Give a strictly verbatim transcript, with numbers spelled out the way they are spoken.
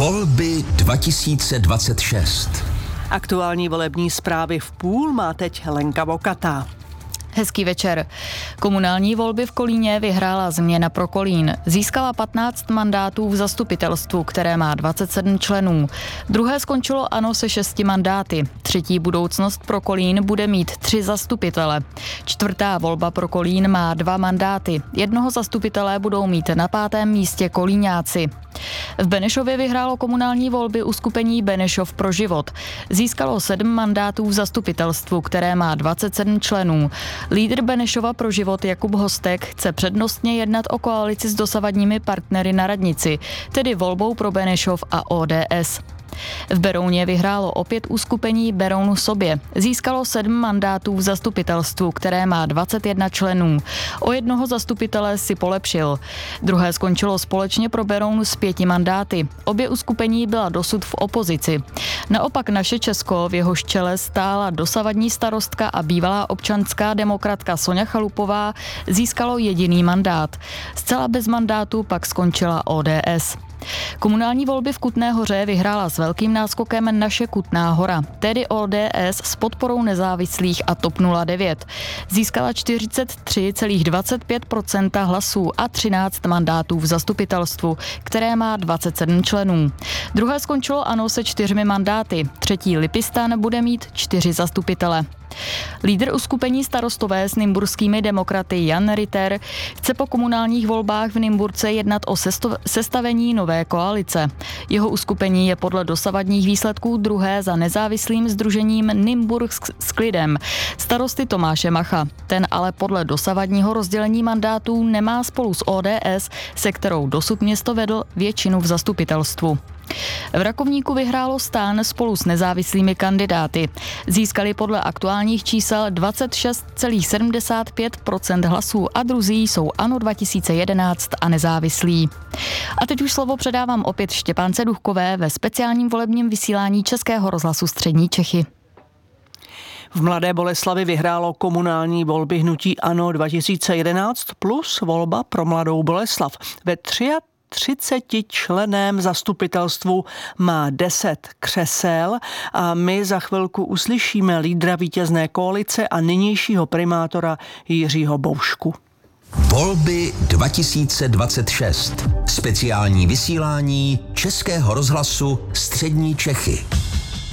Volby dva tisíce dvacet šest. Aktuální volební zprávy v půl má teď Lenka Vokatá. Hezký večer. Komunální volby v Kolíně vyhrála Změna pro Kolín. Získala patnáct mandátů v zastupitelstvu, které má dvacet sedm členů. Druhé skončilo ANO se šesti mandáty. Třetí Budoucnost pro Kolín bude mít tři zastupitele. Čtvrtá Volba pro Kolín má dva mandáty. Jednoho zastupitele budou mít na pátém místě kolíňáci. V Benešově vyhrálo komunální volby uskupení Benešov pro život. Získalo sedm mandátů v zastupitelstvu, které má dvacet sedm členů. Lídr Benešova pro život Jakub Hostek chce přednostně jednat o koalici s dosavadními partnery na radnici, tedy volbou pro Benešov a O D S. V Berouně vyhrálo opět uskupení Berounu sobě. Získalo sedm mandátů v zastupitelstvu, které má dvacet jedna členů. O jednoho zastupitele si polepšil. Druhé skončilo společně pro Berounu s pěti mandáty. Obě uskupení byla dosud v opozici. Naopak Naše Česko, v jehož čele stála dosavadní starostka a bývalá občanská demokratka Soňa Chalupová, získalo jediný mandát. Zcela bez mandátu pak skončila O D S. Komunální volby v Kutné Hoře vyhrála s velkým náskokem Naše Kutná Hora, tedy O D S s podporou nezávislých a TOP nula devět. Získala čtyřicet tři celá dvacet pět procenta hlasů a třináct mandátů v zastupitelstvu, které má dvacet sedm členů. Druhé skončilo ANO se čtyřmi mandáty. Třetí Lipistan bude mít čtyři zastupitele. Lídr uskupení Starostové s nymburskými demokraty Jan Ritter chce po komunálních volbách v Nymburce jednat o sesto- sestavení nové koalice. Jeho uskupení je podle dosavadních výsledků druhé za nezávislým sdružením Nymburk s klidem starosty Tomáše Macha. Ten ale podle dosavadního rozdělení mandátů nemá spolu s O D S, se kterou dosud město vedl, většinu v zastupitelstvu. V Rakovníku vyhrálo STAN spolu s nezávislými kandidáty. Získali podle aktuálních čísel dvacet šest celá sedmdesát pět procent hlasů a druzí jsou ANO dva tisíce jedenáct a nezávislí. A teď už slovo předávám opět Štěpánce Duchkové ve speciálním volebním vysílání Českého rozhlasu Střední Čechy. V Mladé Boleslavi vyhrálo komunální volby hnutí ANO dva tisíce jedenáct plus volba pro Mladou Boleslav. Ve třicetičlenném zastupitelstvu má deset křesel a my za chvilku uslyšíme lídra vítězné koalice a nynějšího primátora Jiřího Boušku. Volby dva tisíce dvacet šest. Speciální vysílání Českého rozhlasu Střední Čechy.